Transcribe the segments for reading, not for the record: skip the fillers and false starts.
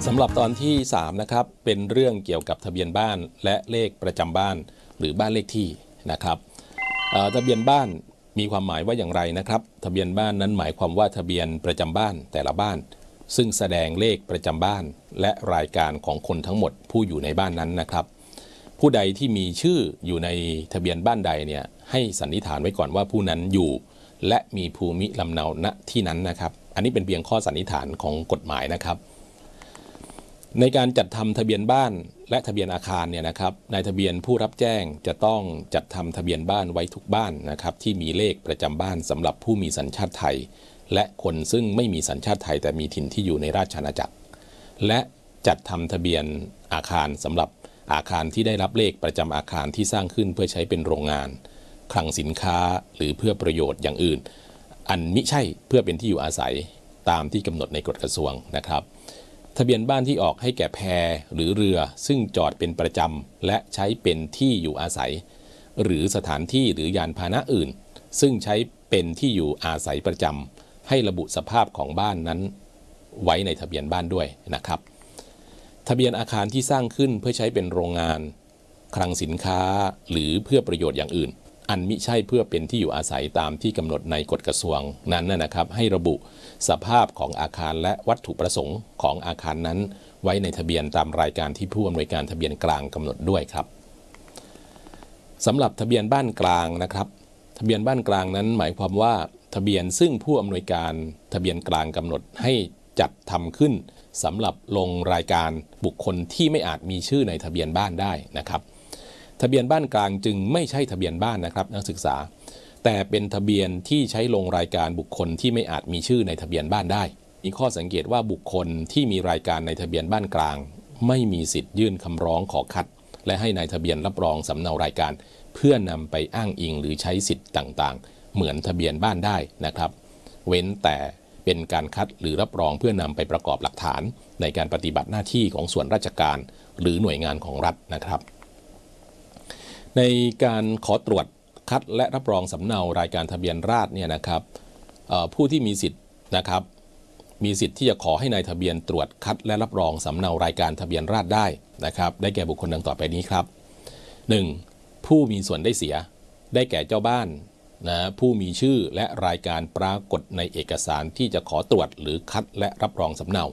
สำหรับตอนที่3นะครับเป็นเรื่องเกี่ยวกับทะเบียนบ้านและเลขประจำบ้านหรือบ้านเลขที่นะครับทะเบียนบ้านมีความหมายว่าอย่างไรนะครับทะเบียนบ้านนั้นหมายความว่าทะเบียนประจำบ้านแต่ละบ้านซึ่งแสดงเลขประจำบ้านและรายการของคนทั้งหมดผู้อยู่ในบ้านนั้นนะครับผู้ใดที่มีชื่ออยู่ในทะเบียนบ้านใดเนี่ยให้สันนิษฐานไว้ก่อนว่าผู้นั้นอยู่และมีภูมิลำเนาณที่นั้นนะครับอันนี้เป็นเพียงข้อสันนิษฐานของกฎหมายนะครับในการจัดทำทะเบียนบ้านและทะเบียนอาคารเนี่ยนะครับนายทะเบียนผู้รับแจ้งจะต้องจัดทำทะเบียนบ้านไว้ทุกบ้านนะครับที่มีเลขประจำบ้านสำหรับผู้มีสัญชาติไทยและคนซึ่งไม่มีสัญชาติไทยแต่มีถิ่นที่อยู่ในราชอาณาจักรและจัดทำทะเบียนอาคารสำหรับอาคารที่ได้รับเลขประจำอาคารที่สร้างขึ้นเพื่อใช้เป็นโรงงานคลังสินค้าหรือเพื่อประโยชน์อย่างอื่นอันมิใช่เพื่อเป็นที่อยู่อาศัยตามที่กำหนดในกฎกระทรวงนะครับทะเบียนบ้านที่ออกให้แก่แพหรือเรือซึ่งจอดเป็นประจำและใช้เป็นที่อยู่อาศัยหรือสถานที่หรือยานพาหนะอื่นซึ่งใช้เป็นที่อยู่อาศัยประจำให้ระบุสภาพของบ้านนั้นไว้ในทะเบียนบ้านด้วยนะครับทะเบียนอาคารที่สร้างขึ้นเพื่อใช้เป็นโรงงานคลังสินค้าหรือเพื่อประโยชน์อย่างอื่นอันมิใช่เพื่อเป็นที่อยู่อาศัยตามที่กำหนดในกฎกระทรวงนั้นนะครับให้ระบุสภาพของอาคารและวัตถุประสงค์ของอาคารนั้นไว้ในทะเบียนตามรายการที่ผู้อำนวยการทะเบียนกลางกำหนดด้วยครับสำหรับทะเบียนบ้านกลางนะครับทะเบียนบ้านกลางนั้นหมายความว่าทะเบียนซึ่งผู้อำนวยการทะเบียนกลางกำหนดให้จัดทำขึ้นสำหรับลงรายการบุคคลที่ไม่อาจมีชื่อในทะเบียนบ้านได้นะครับทะเบียนบ้านกลางจึงไม่ใช่ทะเบียนบ้านนะครับนักศึกษาแต่เป็นทะเบียนที่ใช้ลงรายการบุคคลที่ไม่อาจมีชื่อในทะเบียนบ้านได้มีข้อสังเกตว่าบุคคลที่มีรายการในทะเบียนบ้านกลางไม่มีสิทธิ์ยื่นคำร้องขอคัดและให้นายทะเบียนรับรองสำเนารายการเพื่อนำไปอ้างอิงหรือใช้สิทธิ์ต่างๆเหมือนทะเบียนบ้านได้นะครับเว้นแต่เป็นการคัดหรือรับรองเพื่อนำไปประกอบหลักฐานในการปฏิบัติหน้าที่ของส่วนราชการหรือหน่วยงานของรัฐนะครับในการขอตรวจคัดและรับรองสำเนารายการทะเบียนราษฎร์เนี่ยนะครับผู้ที่มีสิทธิ์นะครับมีสิทธิ์ที่จะขอให้นายทะเบียนตรวจคัดและรับรองสำเนารายการทะเบียนราษฎร์ได้นะครับได้แก่บุคคลดังต่อไปนี้ครับ 1. ผู้มีส่วนได้เสียได้แก่เจ้าบ้านนะผู้มีชื่อและรายการปรากฏในเอกสารที่จะขอตรวจหรือคัดและรับรองสำเนา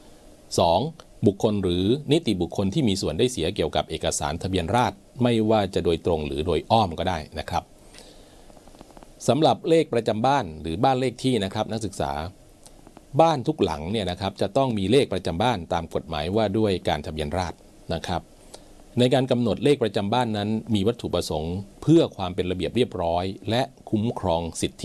2. บุคคลหรือนิติบุคคลที่มีส่วนได้เสียเกี่ยวกับเอกสารทะเบียนราษฎร์ไม่ว่าจะโดยตรงหรือโดยอ้อมก็ได้นะครับสำหรับเลขประจำบ้านหรือบ้านเลขที่นะครับนักศึกษาบ้านทุกหลังเนี่ยนะครับจะต้องมีเลขประจำบ้านตามกฎหมายว่าด้วยการทะเบียนราษฎร์นะครับในการกำหนดเลขประจำบ้านนั้นมีวัตถุประสงค์เพื่อความเป็นระเบียบเรียบร้อยและคุ้มครองสิทธิ